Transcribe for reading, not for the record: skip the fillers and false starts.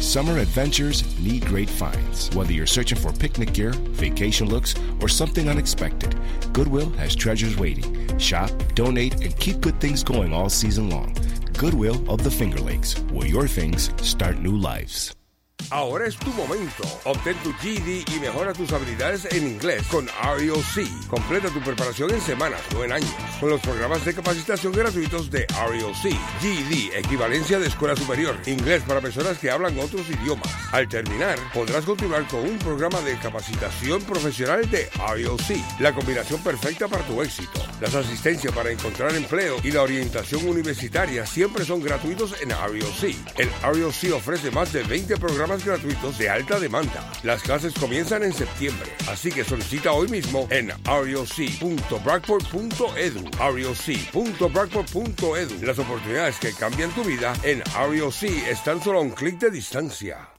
Summer adventures need great finds. Whether you're searching for picnic gear, vacation looks, or something unexpected, Goodwill has treasures waiting. Shop, donate, and keep good things going all season long. Goodwill of the Finger Lakes, where your things start new lives. Ahora es tu momento. Obtén tu GED y mejora tus habilidades en inglés con REOC. Completa tu preparación en semanas, no en años, con los programas de capacitación gratuitos de REOC. GED, equivalencia de escuela superior. Inglés para personas que hablan otros idiomas. Al terminar, podrás continuar con un programa de capacitación profesional de REOC. La combinación perfecta para tu éxito. Las asistencias para encontrar empleo y la orientación universitaria siempre son gratuitos en REOC. El REOC ofrece más de 20 programas gratuitos de alta demanda. Las clases comienzan en septiembre, así que solicita hoy mismo en reoc.bragport.edu. reoc.bragport.edu. Las oportunidades que cambian tu vida en REOC están solo a un clic de distancia.